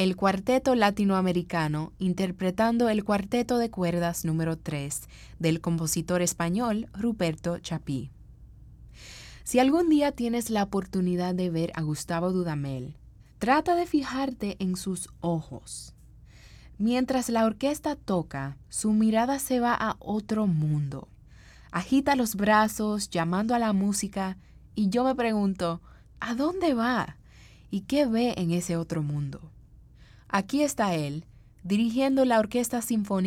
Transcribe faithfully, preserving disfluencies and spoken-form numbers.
el Cuarteto Latinoamericano interpretando el Cuarteto de Cuerdas número tres del compositor español Ruperto Chapí. Si algún día tienes la oportunidad de ver a Gustavo Dudamel, trata de fijarte en sus ojos. Mientras la orquesta toca, su mirada se va a otro mundo. Agita los brazos, llamando a la música, y yo me pregunto, ¿a dónde va? ¿Y qué ve en ese otro mundo? Aquí está él, dirigiendo la Orquesta Sinfónica